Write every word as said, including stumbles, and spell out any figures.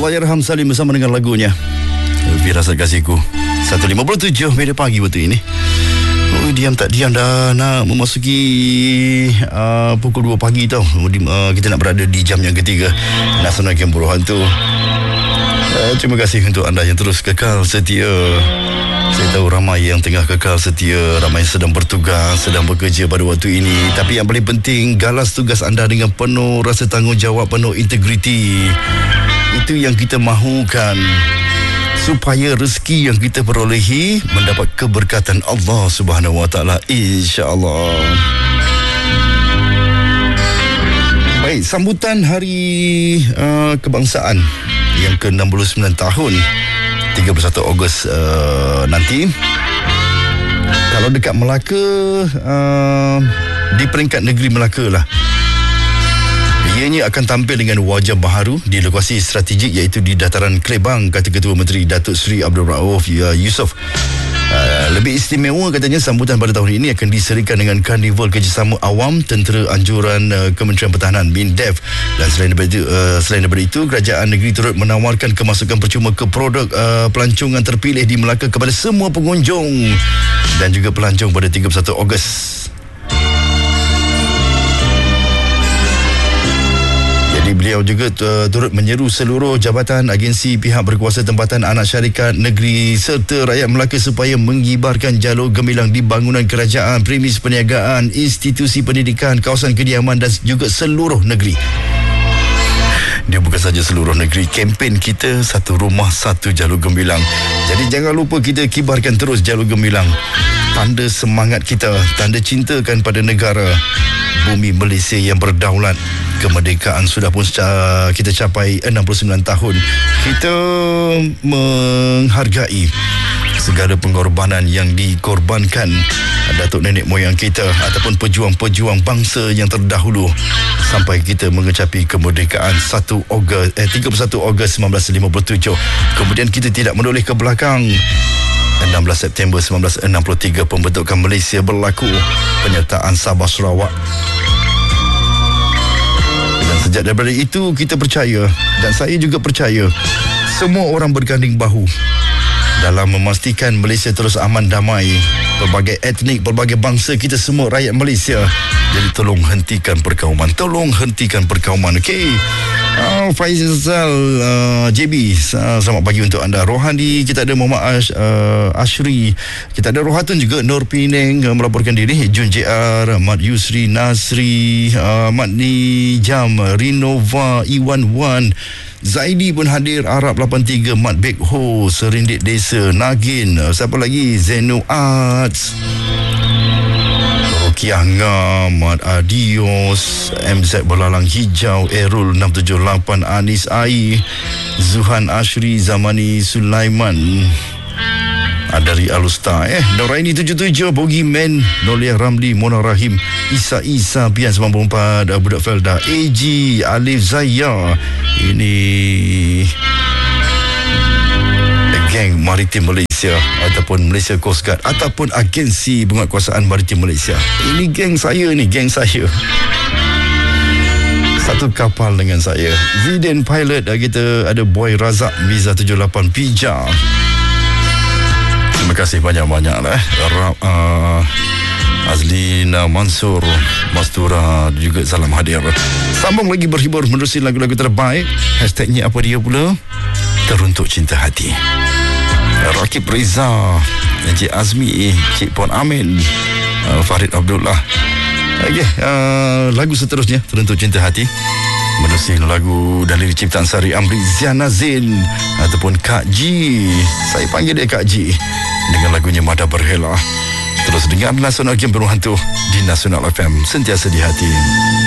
Allahyarham Salim bersama dengan lagunya Firasat Kasihku. satu lima puluh tujuh media pagi waktu ini. Oh, diam tak diam dah nak memasuki uh, pukul dua pagi tau. Uh, kita nak berada di jam yang ketiga Nasional Game Buruh Hantu. Uh, terima kasih untuk anda yang terus kekal setia. Saya tahu ramai yang tengah kekal setia, ramai yang sedang bertugas, sedang bekerja pada waktu ini. Tapi yang paling penting, galas tugas anda dengan penuh rasa tanggungjawab, penuh integriti. Itu yang kita mahukan, supaya rezeki yang kita perolehi mendapat keberkatan Allah Subhanahu Wa Taala, insya-Allah. Baik, sambutan Hari uh, Kebangsaan yang ke enam puluh sembilan tahun tiga puluh satu Ogos uh, nanti. Kalau dekat Melaka, uh, di peringkat negeri Melaka lah, ianya akan tampil dengan wajah baharu di lokasi strategik iaitu di Dataran Kelebang, kata Ketua Menteri Datuk Seri Abdul Rauf Yusof. Uh, lebih istimewa katanya sambutan pada tahun ini akan diserikan dengan Karnival Kerjasama Awam Tentera Anjuran uh, Kementerian Pertahanan MINDEF. Dan selain daripada itu, uh, selain daripada itu kerajaan negeri turut menawarkan kemasukan percuma ke produk uh, pelancongan terpilih di Melaka kepada semua pengunjung dan juga pelancong pada tiga puluh satu Ogos. Beliau juga turut menyeru seluruh jabatan, agensi, pihak berkuasa tempatan, anak syarikat negeri serta rakyat Melaka supaya mengibarkan jalur gemilang di bangunan kerajaan, premis perniagaan, institusi pendidikan, kawasan kediaman dan juga seluruh negeri. Dia bukan saja seluruh negeri. Kempen kita satu rumah satu jalur gemilang. Jadi jangan lupa kita kibarkan terus jalur gemilang. Tanda semangat kita, tanda cintakan pada negara, bumi Malaysia yang berdaulat. Kemerdekaan sudah pun kita capai enam puluh sembilan tahun. Kita menghargai segala pengorbanan yang dikorbankan datuk nenek moyang kita ataupun pejuang-pejuang bangsa yang terdahulu sampai kita mengecapi kemerdekaan satu Ogos eh tiga puluh satu Ogos seribu sembilan ratus lima puluh tujuh. Kemudian kita tidak menoleh ke belakang. enam belas September seribu sembilan ratus enam puluh tiga pembentukan Malaysia berlaku, penyertaan Sabah Sarawak. Dan sejak daripada itu kita percaya, dan saya juga percaya, semua orang berganding bahu dalam memastikan Malaysia terus aman damai. Pelbagai etnik, pelbagai bangsa, kita semua rakyat Malaysia. Jadi tolong hentikan perkauman, tolong hentikan perkauman. Okey. Uh, Faizal uh, J B, uh, selamat pagi untuk anda. Rohani, kita ada Muhammad Ash, uh, Ashri, kita ada Rohatun juga, Nur Penang uh, melaporkan diri, Jun J R, Mat Yusri Nasri, uh, Mat Nijam, Rinova, Iwan Wan, Zaidi pun hadir, Arab lapan tiga, Mat Bek Ho, Serindit Desa, Nagin, uh, siapa lagi, Zeno Arts, Kianga, Mat Adios, M Z Belalang Hijau, Erul enam tujuh lapan, Anis Ai, Zuhan Ashri, Zamani Sulaiman, Adari Alusta, eh, Noraini tujuh tujuh, Bogi Men, Nolia Ramli, Mona Rahim, Isa Isa, Pian sembilan puluh empat, Budak Felda, A G, Alif Zaya, ini Geng Maritim Malaysia ataupun Malaysia Coast Guard ataupun Agensi Penguatkuasaan Maritim Malaysia. Ini geng saya ni, geng saya. Satu kapal dengan saya. Zidane Pilot, kita ada Boy Razak, Miza tujuh lapan, Pija. Terima kasih banyak-banyak lah. Uh, Azlina Mansur, Mastura juga salam hadir. Sambung lagi berhibur menerusi lagu-lagu terbaik. Hashtagnya apa dia pula? Teruntuk Cinta Hati. Rakib Reza, Encik Azmi, Cik Puan Amin, uh, Farid Abdullah. Okey, uh, lagu seterusnya Teruntuk Cinta Hati menerusi lagu dari ciptaan Sari Amri Ziana Zain ataupun Kak G. Saya panggil dia Kak G, dengan lagunya Mada Berhela. Terus dengar Nasional Game Buruh Hantu di Nasional F M, sentiasa di hati.